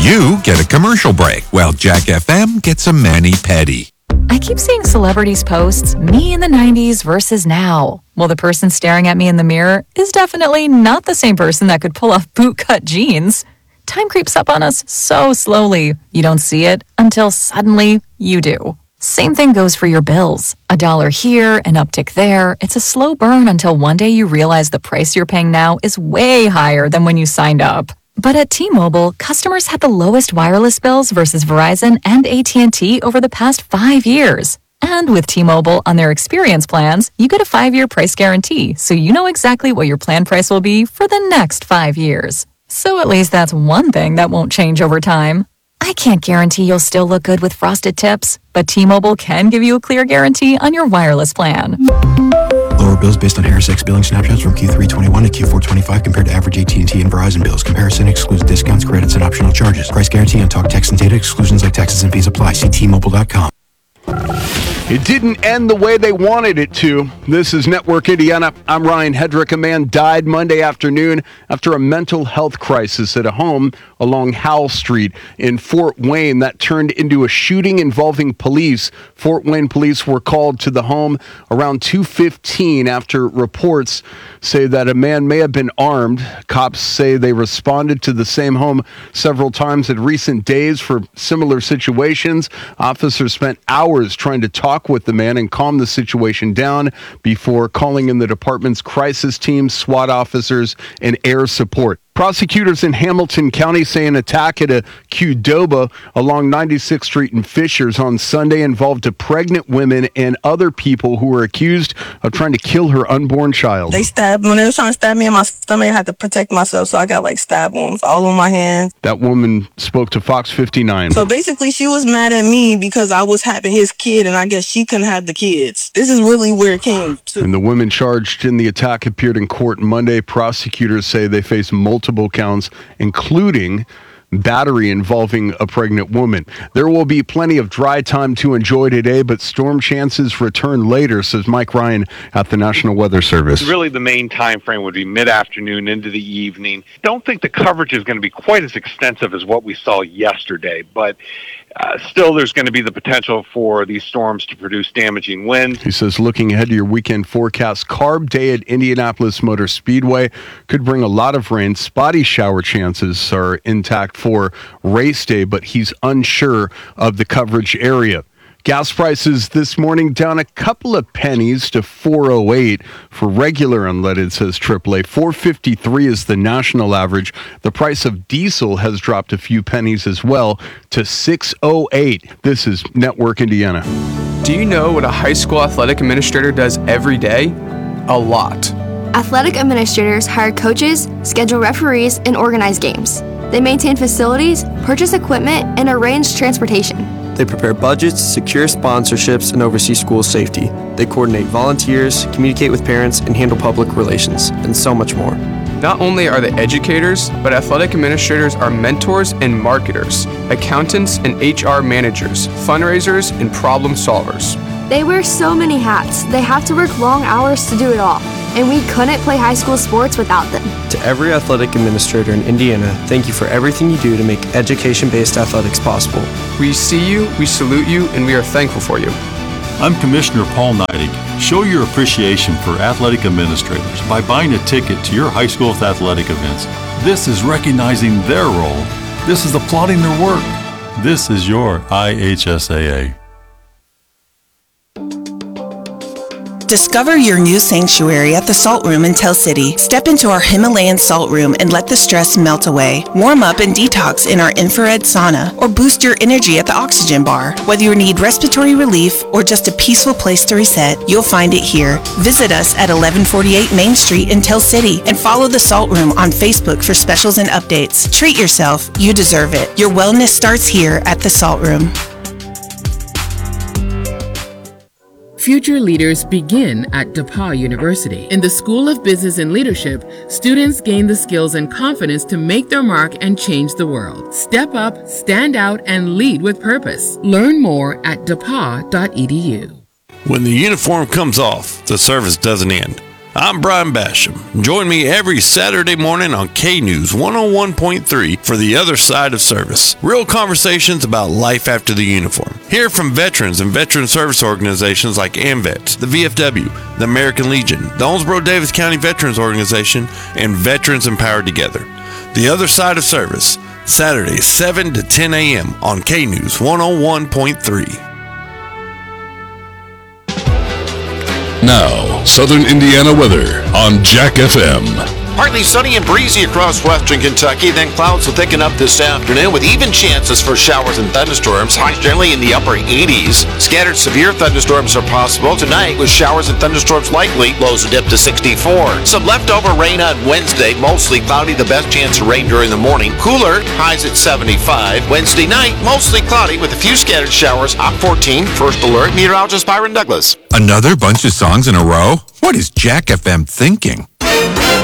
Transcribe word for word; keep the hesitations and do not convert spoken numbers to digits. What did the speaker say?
You get a commercial break, while Jack F M gets a mani-pedi. I keep seeing celebrities posts, me in the nineties versus now. Well, the person staring at me in the mirror is definitely not the same person that could pull off bootcut jeans. Time creeps up on us so slowly. You don't see it until suddenly you do. Same thing goes for your bills. A dollar here, an uptick there. It's a slow burn until one day you realize the price you're paying now is way higher than when you signed up. But at T-Mobile, customers had the lowest wireless bills versus Verizon and A T and T over the past five years. And with T-Mobile on their experience plans, you get a five-year price guarantee, so you know exactly what your plan price will be for the next five years. So at least that's one thing that won't change over time. I can't guarantee you'll still look good with frosted tips, but T-Mobile can give you a clear guarantee on your wireless plan. Lower bills based on Harris X billing snapshots from Q three twenty-one to Q four twenty-five compared to average A T and T and Verizon bills. Comparison excludes discounts, credits, and optional charges. Price guarantee on talk, text, and data. Exclusions like taxes and fees apply. See T Mobile dot com. It didn't end the way they wanted it to. This is Network Indiana. I'm Ryan Hedrick. A man died Monday afternoon after a mental health crisis at a home along Howell Street in Fort Wayne that turned into a shooting involving police. Fort Wayne police were called to the home around two fifteen after reports say that a man may have been armed. Cops say they responded to the same home several times in recent days for similar situations. Officers spent hours trying to talk with the man and calm the situation down before calling in the department's crisis team, SWAT officers, and air support. Prosecutors in Hamilton County say an attack at a Qdoba along ninety-sixth Street in Fishers on Sunday involved a pregnant woman and other people who were accused of trying to kill her unborn child. They stabbed, when they were trying to stab me in my stomach, I had to protect myself, so I got like stab wounds all on my hands. That woman spoke to Fox fifty-nine. So basically she was mad at me because I was having his kid and I guess she couldn't have the kids. This is really where it came to. And the women charged in the attack appeared in court Monday. Prosecutors say they face multiple multiple counts, including battery involving a pregnant woman. There will be plenty of dry time to enjoy today, but storm chances return later, says Mike Ryan at the National Weather Service. Really, the main time frame would be mid-afternoon into the evening. Don't think the coverage is going to be quite as extensive as what we saw yesterday, but Uh, still, there's going to be the potential for these storms to produce damaging winds. He says looking ahead to your weekend forecast, Carb Day at Indianapolis Motor Speedway could bring a lot of rain. Spotty shower chances are intact for race day, but he's unsure of the coverage area. Gas prices this morning down a couple of pennies to four oh eight for regular unleaded, says triple A. four fifty-three is the national average. The price of diesel has dropped a few pennies as well to six oh eight. This is Network Indiana. Do you know what a high school athletic administrator does every day? A lot. Athletic administrators hire coaches, schedule referees, and organize games. They maintain facilities, purchase equipment, and arrange transportation. They prepare budgets, secure sponsorships, and oversee school safety. They coordinate volunteers, communicate with parents, and handle public relations, and so much more. Not only are they educators, but athletic administrators are mentors and marketers, accountants and H R managers, fundraisers, and problem solvers. They wear so many hats. They have to work long hours to do it all, and we couldn't play high school sports without them. To every athletic administrator in Indiana, thank you for everything you do to make education-based athletics possible. We see you, we salute you, and we are thankful for you. I'm Commissioner Paul Neidig. Show your appreciation for athletic administrators by buying a ticket to your high school's athletic events. This is recognizing their role. This is applauding their work. This is your I H S A A. Discover your new sanctuary at the Salt Room in Tell City. Step into our Himalayan Salt Room and let the stress melt away. Warm up and detox in our infrared sauna or boost your energy at the Oxygen Bar. Whether you need respiratory relief or just a peaceful place to reset, you'll find it here. Visit us at eleven forty-eight Main Street in Tell City and follow the Salt Room on Facebook for specials and updates. Treat yourself. You deserve it. Your wellness starts here at the Salt Room. Future leaders begin at DePauw University. In the School of Business and Leadership, students gain the skills and confidence to make their mark and change the world. Step up, stand out, and lead with purpose. Learn more at depaw dot e d u. When the uniform comes off, the service doesn't end. I'm Brian Basham. Join me every Saturday morning on K-News one oh one point three for The Other Side of Service. Real conversations about life after the uniform. Hear from veterans and veteran service organizations like AMVETS, the V F W, the American Legion, the Owensboro-Davis County Veterans Organization, and Veterans Empowered Together. The Other Side of Service, Saturdays seven to ten a.m. on K-News one oh one point three. Now, Southern Indiana weather on Jack F M. Partly sunny and breezy across western Kentucky, then clouds will thicken up this afternoon with even chances for showers and thunderstorms, highs generally in the upper eighties. Scattered severe thunderstorms are possible tonight with showers and thunderstorms likely, lows will dip to sixty-four. Some leftover rain on Wednesday, mostly cloudy, the best chance of rain during the morning. Cooler, highs at seventy-five. Wednesday night, mostly cloudy with a few scattered showers, hot fourteen. First alert, meteorologist Byron Douglas. Another bunch of songs in a row? What is Jack F M thinking?